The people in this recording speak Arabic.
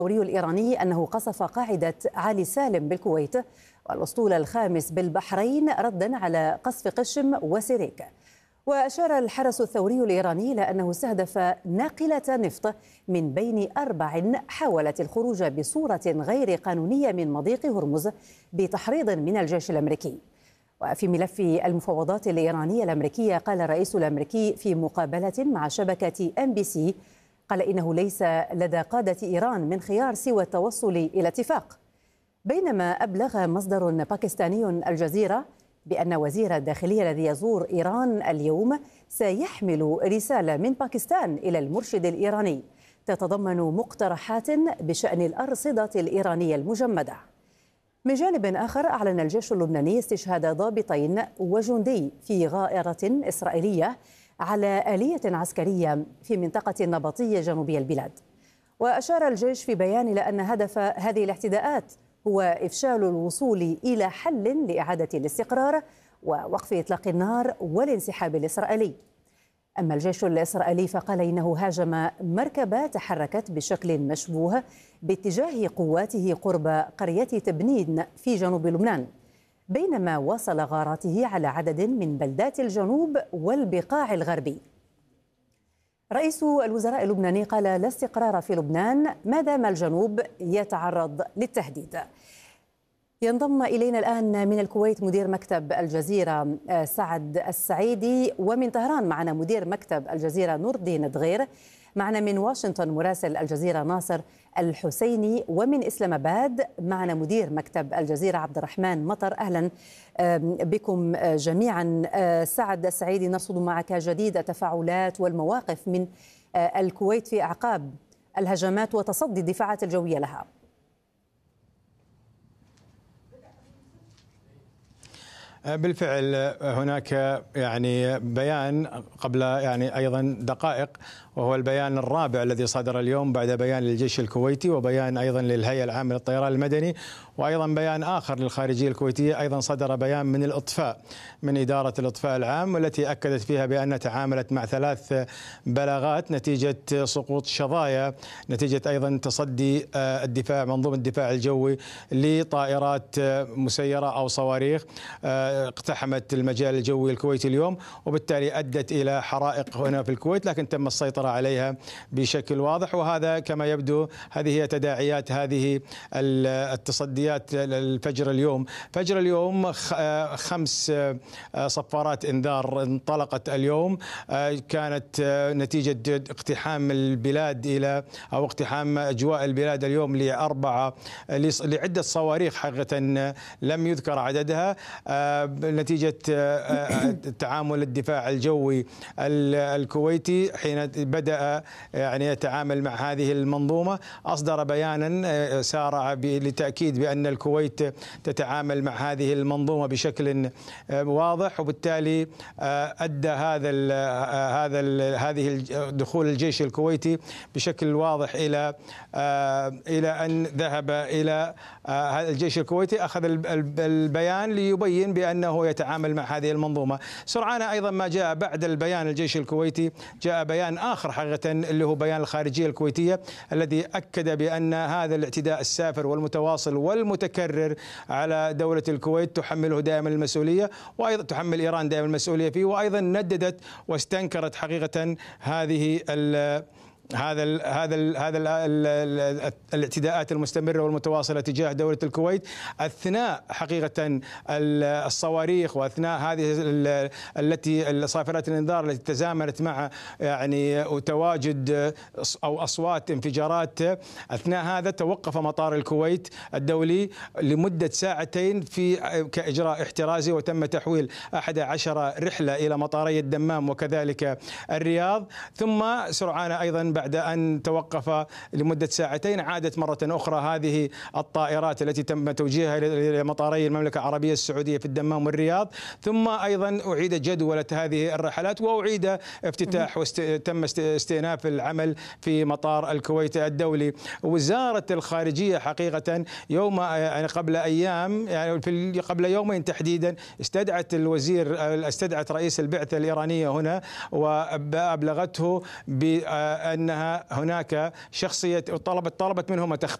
الثوري الإيراني أنه قصف قاعدة علي سالم بالكويت والأسطول الخامس بالبحرين ردا على قصف قشم وسيريك. وأشار الحرس الثوري الإيراني إلى أنه استهدف ناقلة نفط من بين 4 حاولت الخروج بصورة غير قانونية من مضيق هرمز بتحريض من الجيش الأمريكي. وفي ملف المفاوضات الإيرانية الأمريكية قال الرئيس الأمريكي في مقابلة مع شبكة NBC قال إنه ليس لدى قادة إيران من خيار سوى التوصل إلى اتفاق، بينما أبلغ مصدر باكستاني الجزيرة بأن وزير الداخلية الذي يزور إيران اليوم سيحمل رسالة من باكستان إلى المرشد الإيراني تتضمن مقترحات بشأن الأرصدة الإيرانية المجمدة. من جانب آخر أعلن الجيش اللبناني استشهاد ضابطين وجندي في غائرة إسرائيلية على آلية عسكرية في منطقة النبطية جنوبي البلاد. وأشار الجيش في بيان إلى أن هدف هذه الاعتداءات هو إفشال الوصول إلى حل لإعادة الاستقرار ووقف إطلاق النار والانسحاب الإسرائيلي. أما الجيش الإسرائيلي فقال إنه هاجم مركبة تحركت بشكل مشبوه باتجاه قواته قرب قرية تبنين في جنوب لبنان، بينما واصل غاراته على عدد من بلدات الجنوب والبقاع الغربي. رئيس الوزراء اللبناني قال لا استقرار في لبنان ما دام الجنوب يتعرض للتهديد. ينضم إلينا الآن من الكويت مدير مكتب الجزيرة سعد السعيدي، ومن طهران معنا مدير مكتب الجزيرة نور الدين دغير، معنا من واشنطن مراسل الجزيرة ناصر الحسيني، ومن إسلام آباد معنا مدير مكتب الجزيرة عبد الرحمن مطر. أهلا بكم جميعا. سعد السعيدي، نرصد معك جديد التفاعلات والمواقف من الكويت في أعقاب الهجمات وتصدي الدفاعات الجوية لها. بالفعل هناك بيان قبل أيضا دقائق، وهو البيان الرابع الذي صدر اليوم بعد بيان للجيش الكويتي وبيان أيضا للهيئة العامة للطيران المدني، وأيضا بيان آخر للخارجية الكويتية. أيضا صدر بيان من الإطفاء، من إدارة الإطفاء العام، والتي أكدت فيها بأنها تعاملت مع 3 بلاغات نتيجة سقوط شظايا، نتيجة أيضا تصدي الدفاع، منظومة الدفاع الجوي لطائرات مسيرة أو صواريخ اقتحمت المجال الجوي الكويتي اليوم، وبالتالي أدت إلى حرائق هنا في الكويت، لكن تم السيطرة عليها بشكل واضح. وهذا كما يبدو هذه هي تداعيات هذه التصديات. الفجر اليوم، فجر اليوم 5 صفارات إنذار انطلقت اليوم، كانت نتيجة اقتحام البلاد إلى أو اقتحام أجواء البلاد اليوم لعدة صواريخ حقيقة لم يذكر عددها، نتيجة تعامل الدفاع الجوي الكويتي حين بدأ يتعامل مع هذه المنظومة. أصدر بيانا سارع لتأكيد بأن الكويت تتعامل مع هذه المنظومة بشكل واضح، وبالتالي أدى هذه دخول الجيش الكويتي بشكل واضح إلى أن ذهب إلى الجيش الكويتي أخذ البيان ليبين بأنه يتعامل مع هذه المنظومة. سرعان أيضا ما جاء بعد البيان الجيش الكويتي جاء بيان آخر حقيقة اللي هو بيان الخارجية الكويتية، الذي أكد بأن هذا الاعتداء السافر والمتواصل والمتكرر على دولة الكويت تحمله دائما المسؤولية، وأيضا تحمل إيران دائما المسؤولية فيه، وأيضا نددت واستنكرت حقيقة هذا الاعتداءات المستمرة والمتواصلة تجاه دولة الكويت أثناء حقيقة الصواريخ، وأثناء هذه صافرات الإنذار التي تزامنت مع تواجد أو أصوات انفجارات. أثناء هذا توقف مطار الكويت الدولي لمدة 2 ساعات كإجراء احترازي، وتم تحويل 11 رحلة إلى مطاري الدمام وكذلك الرياض. ثم سرعان أيضا بعد أن توقف لمدة 2 ساعات عادت مرة أخرى هذه الطائرات التي تم توجيهها إلى مطاري المملكة العربية السعودية في الدمام والرياض. ثم أيضا أعيد جدولة هذه الرحلات، وأعيد افتتاح وتم استئناف العمل في مطار الكويت الدولي. وزارة الخارجية حقيقة قبل أيام، قبل يومين تحديدا، استدعت رئيس البعثة الإيرانية هنا وأبلغته بأن انها هناك شخصيه طلبت منهم